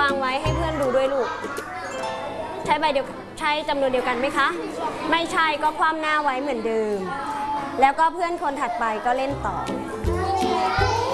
างไว้ให้เพื่อนดูด้วยลูกใช้ใบเดียวใช้จำนวนเดียวกันไหมคะไม่ใช่ก็คว่ำหน้าไว้เหมือนเดิมแล้วก็เพื่อนคนถัดไปก็เล่นต่อ